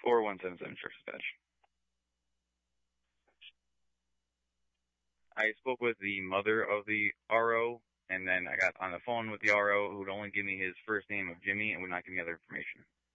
4177 Sheriff's Dispatch. I spoke with the mother of the RO, and then I got on the phone with the RO, who would only give me his first name of Jimmy and would not give me other information.